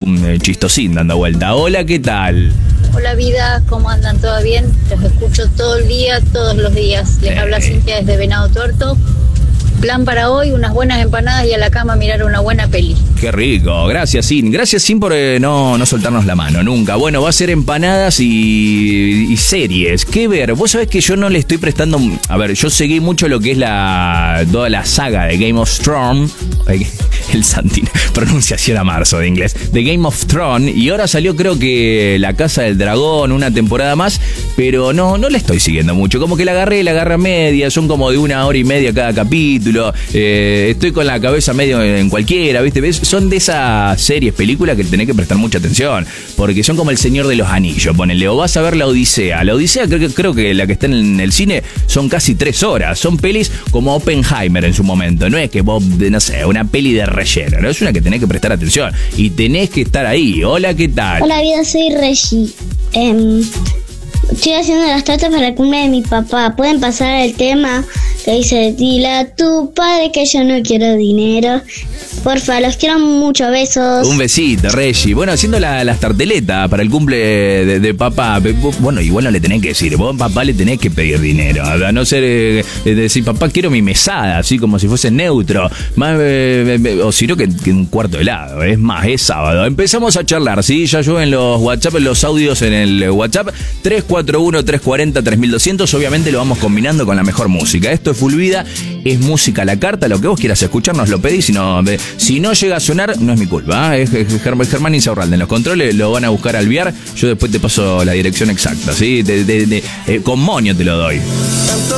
un chistosín dando vuelta. Hola, ¿qué tal? Hola vida, ¿cómo andan? ¿Todo bien? Los escucho todo el día, todos los días. Les habla Cintia desde Venado Tuerto. Plan para hoy, unas buenas empanadas y a la cama mirar una buena peli. Qué rico, gracias Sin. Gracias Sin por no soltarnos la mano, nunca. Bueno, va a ser empanadas y series. ¿Qué ver? Vos sabés que yo no le estoy prestando... A ver, yo seguí mucho lo que es toda la saga de Game of Thrones. El Santín, pronunciación a marzo de inglés. De Game of Thrones. Y ahora salió creo que La Casa del Dragón, una temporada más. Pero no la estoy siguiendo mucho. Como que la agarré a media. Son como de 1 hora y media cada capítulo. Estoy con la cabeza medio en cualquiera, ¿viste? ¿Ves? Son de esas series, películas que tenés que prestar mucha atención, porque son como El Señor de los Anillos, ponele, o vas a ver La Odisea. La Odisea creo que la que está en el cine son casi 3 horas. Son pelis como Oppenheimer en su momento. No es que vos, no sé, una peli de relleno, ¿no? Es una que tenés que prestar atención y tenés que estar ahí. Hola, ¿qué tal? Hola vida, soy Reggie. Estoy haciendo las tartas para el cumple de mi papá. ¿Pueden pasar el tema que dice: dile a tu padre que yo no quiero dinero? Porfa, los quiero mucho, besos. Un besito, Reggie. Bueno, haciendo las tarteletas para el cumple de papá. Bueno, igual no le tenés que decir, vos papá le tenés que pedir dinero. A no ser decir, papá, quiero mi mesada, así como si fuese neutro. Más, o si no, que un cuarto de helado. Es más, es sábado. Empezamos a charlar, ¿sí? Ya yo en los WhatsApp, en los audios en el WhatsApp, 341-340-3200. Obviamente lo vamos combinando con la mejor música. Esto es Full Vida, es música a la carta. Lo que vos quieras escuchar, nos lo pedís. Si no llega a sonar, no es mi culpa, ¿eh? Es Germán Insaurralde. En los controles lo van a buscar al Viar. Yo después te paso la dirección exacta, ¿sí? Con moño te lo doy.